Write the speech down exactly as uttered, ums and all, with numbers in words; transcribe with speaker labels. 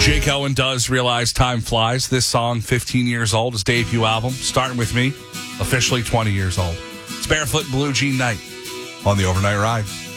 Speaker 1: Jake Owen does realize time flies. This song, fifteen years old, his debut album, Starting With Me, officially twenty years old. It's Barefoot Blue Jean Night on the Overnight Ride.